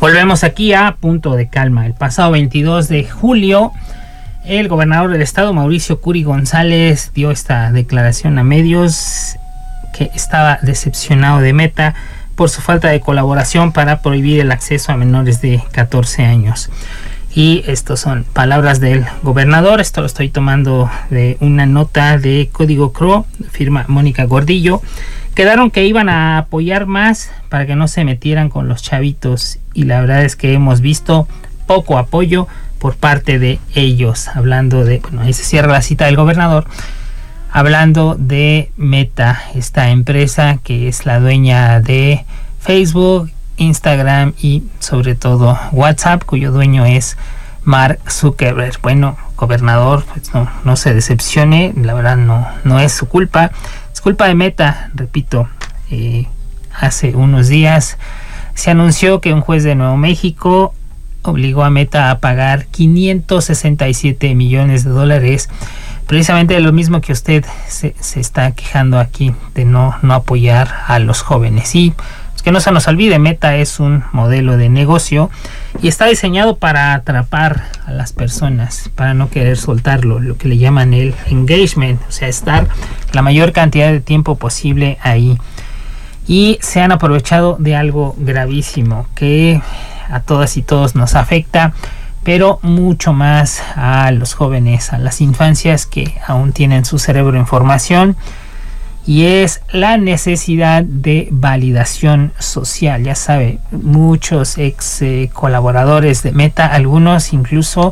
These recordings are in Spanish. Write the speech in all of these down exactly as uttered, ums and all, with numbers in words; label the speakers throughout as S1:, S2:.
S1: Volvemos aquí a Punto de Calma. El pasado veintidós de julio, el gobernador del estado, Mauricio Curi González, dio esta declaración a medios que estaba decepcionado de Meta por su falta de colaboración para prohibir el acceso a menores de catorce años. Y estas son palabras del gobernador. Esto lo estoy tomando de una nota de Código C R O, firma Mónica Gordillo. Quedaron que iban a apoyar más para que no se metieran con los chavitos, y la verdad es que hemos visto poco apoyo por parte de ellos. Hablando de, bueno, ahí se cierra la cita del gobernador, hablando de Meta, esta empresa que es la dueña de Facebook, Instagram y sobre todo WhatsApp, cuyo dueño es Mark Zuckerberg. Bueno, gobernador, pues no, no se decepcione, la verdad no, no es su culpa, es culpa de Meta. Repito, eh, hace unos días se anunció que un juez de Nuevo México obligó a Meta a pagar quinientos sesenta y siete millones de dólares, precisamente de lo mismo que usted se, se está quejando aquí, de no, no apoyar a los jóvenes. Y que no se nos olvide, Meta es un modelo de negocio y está diseñado para atrapar a las personas, para no querer soltarlo, lo que le llaman el engagement, o sea, estar la mayor cantidad de tiempo posible ahí. Y se han aprovechado de algo gravísimo que a todas y todos nos afecta, pero mucho más a los jóvenes, a las infancias que aún tienen su cerebro en formación, y es la necesidad de validación social. Ya sabe, muchos ex eh, colaboradores de Meta, algunos incluso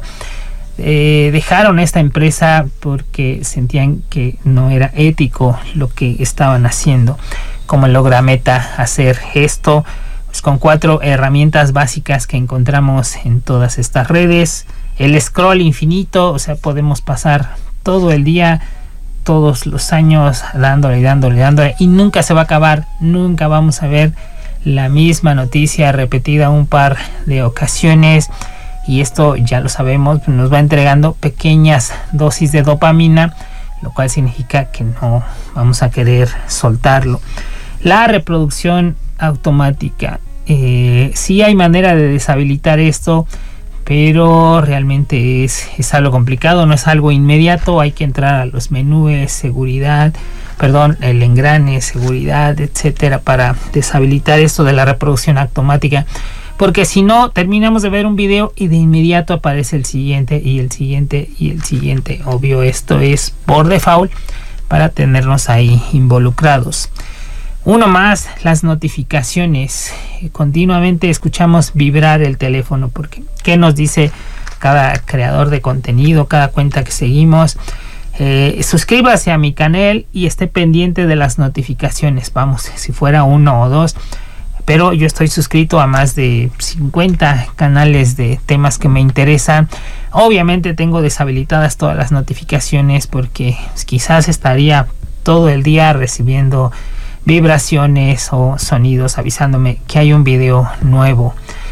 S1: eh, dejaron esta empresa porque sentían que no era ético lo que estaban haciendo. ¿Cómo logra Meta hacer esto? Pues con cuatro herramientas básicas que encontramos en todas estas redes. El scroll infinito, o sea, podemos pasar todo el día, todos los años dándole y dándole y dándole, y nunca se va a acabar. Nunca vamos a ver la misma noticia repetida un par de ocasiones, y esto ya lo sabemos, nos va entregando pequeñas dosis de dopamina, lo cual significa que no vamos a querer soltarlo. La reproducción automática, eh, sí hay manera de deshabilitar esto, pero realmente es, es algo complicado, no es algo inmediato. Hay que entrar a los menús, seguridad, perdón, el engrane, seguridad, etcétera, para deshabilitar esto de la reproducción automática, porque si no, terminamos de ver un video y de inmediato aparece el siguiente y el siguiente y el siguiente. Obvio, esto es por default para tenernos ahí involucrados. Uno más, las notificaciones. Continuamente escuchamos vibrar el teléfono, porque ¿qué nos dice cada creador de contenido, cada cuenta que seguimos? Eh, suscríbase a mi canal y esté pendiente de las notificaciones. Vamos, si fuera uno o dos, pero yo estoy suscrito a más de cincuenta canales de temas que me interesan. Obviamente tengo deshabilitadas todas las notificaciones porque pues, quizás estaría todo el día recibiendo vibraciones o sonidos avisándome que hay un video nuevo,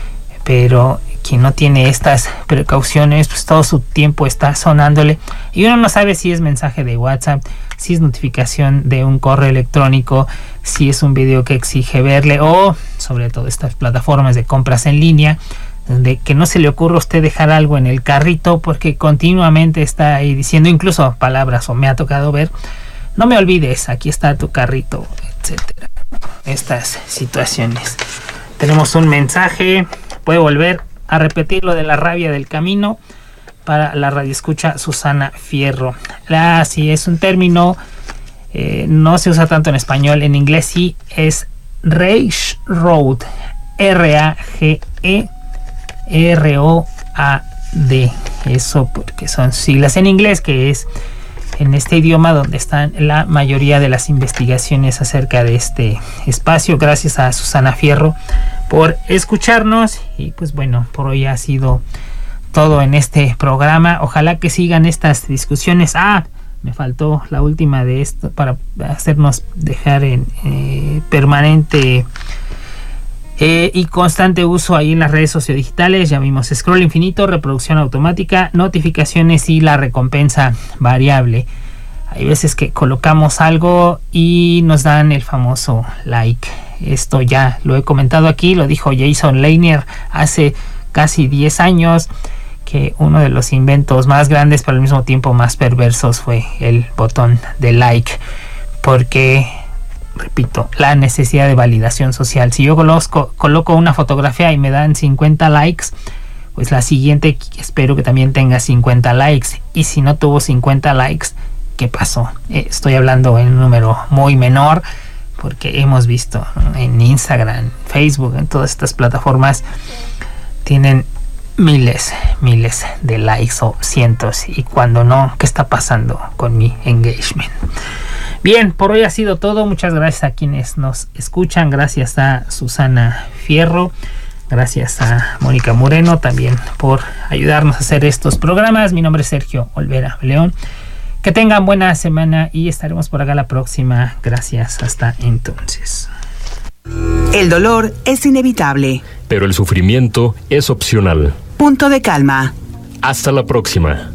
S1: pero quien no tiene estas precauciones, pues todo su tiempo está sonándole y uno no sabe si es mensaje de WhatsApp, si es notificación de un correo electrónico, si es un video que exige verle, o sobre todo estas plataformas de compras en línea, donde que no se le ocurra a usted dejar algo en el carrito porque continuamente está ahí diciendo incluso palabras, o me ha tocado ver, no me olvides, aquí está tu carrito, etcétera. Estas situaciones. Tenemos un mensaje, puede volver a repetir lo de la rabia del camino para la radioescucha Susana Fierro. La, si es un término, eh, no se usa tanto en español, en inglés sí, es Rage Road, R A G E R O A D, eso porque son siglas en inglés, que es en este idioma donde están la mayoría de las investigaciones acerca de este espacio. Gracias a Susana Fierro por escucharnos, y pues bueno, por hoy ha sido todo en este programa. Ojalá que sigan estas discusiones. Ah, me faltó la última de esto para hacernos dejar en eh, permanente Eh, y constante uso ahí en las redes sociodigitales. Ya vimos scroll infinito, reproducción automática, notificaciones y la recompensa variable. Hay veces que colocamos algo y nos dan el famoso like. Esto ya lo he comentado aquí, lo dijo Jason Lanier hace casi diez años, que uno de los inventos más grandes pero al mismo tiempo más perversos fue el botón de like, porque, repito, la necesidad de validación social. Si yo coloco, coloco una fotografía y me dan cincuenta likes, pues la siguiente espero que también tenga cincuenta likes, y si no tuvo cincuenta likes, ¿qué pasó? Eh, estoy hablando en un número muy menor, porque hemos visto, ¿no?, en Instagram, Facebook, en todas estas plataformas tienen miles, miles de likes o cientos, y cuando no, ¿qué está pasando con mi engagement? Bien, por hoy ha sido todo. Muchas gracias a quienes nos escuchan. Gracias a Susana Fierro, gracias a Mónica Moreno también por ayudarnos a hacer estos programas. Mi nombre es Sergio Olvera León. Que tengan buena semana y estaremos por acá la próxima. Gracias, hasta entonces.
S2: El dolor es inevitable,
S3: pero el sufrimiento es opcional.
S2: Punto de calma.
S3: Hasta la próxima.